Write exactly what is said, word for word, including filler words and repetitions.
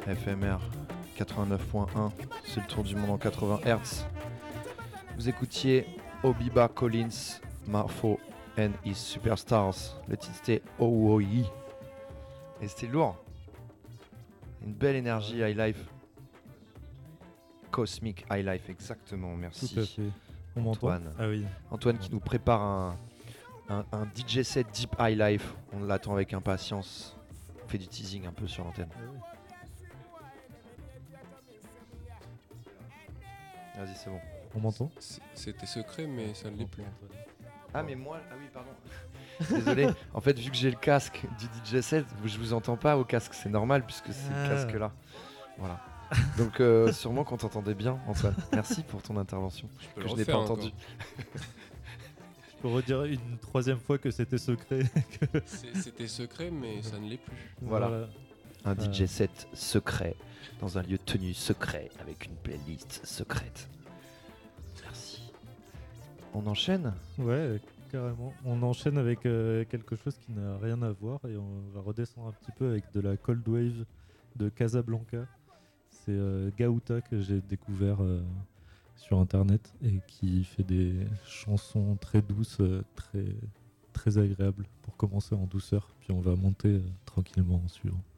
F M R quatre-vingt-neuf point un, c'est le tour du monde en quatre-vingts hertz. Vous écoutiez Obiba Collins, Marfo and His Superstars. Le titre c'était O O I. Et c'était lourd. Une belle énergie high life. Cosmic High Life, exactement, merci. Tout à fait. On Antoine. m'entend ? Ah oui. Antoine qui nous prépare un, un, un D J set Deep High Life. On l'attend avec impatience. On fait du teasing un peu sur l'antenne. Ah oui. Vas-y, c'est bon. On m'entend ? C'était secret, mais ça ne l'est plus. Ah, mais moi, ah oui, pardon. Désolé, en fait, vu que j'ai le casque du D J set, je vous entends pas au casque, c'est normal puisque c'est Ah. le casque là. Voilà. Donc, euh, sûrement qu'on t'entendait bien, Antoine. Merci pour ton intervention peux que le je n'ai pas refaire entendue. Je peux redire une troisième fois que c'était secret. que... C'est- C'était secret, mais ça ne l'est plus. Voilà. Un Euh. D J set secret dans un lieu tenu secret avec une playlist secrète. Merci. On enchaîne ? Ouais, carrément. On enchaîne avec euh, quelque chose qui n'a rien à voir et on va redescendre un petit peu avec de la Cold Wave de Casablanca. C'est euh, Gaouta que j'ai découvert euh, sur internet et qui fait des chansons très douces, euh, très, très agréables pour commencer en douceur. Puis on va monter euh, tranquillement en suivant.